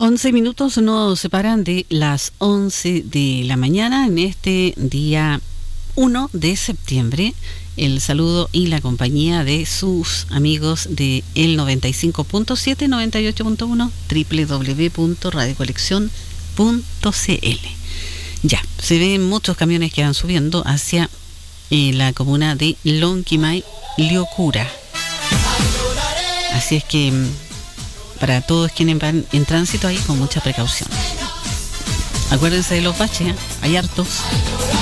11 minutos nos separan de las 11 de la mañana en este día 1 de septiembre. El saludo y la compañía de sus amigos de el 95.7, 98.1, www.radiocolección.cl. Ya, se ven muchos camiones que van subiendo hacia la comuna de Lonquimay, Liocura. Así es que para todos quienes van en tránsito ahí con mucha precaución. Acuérdense de los baches, hay hartos.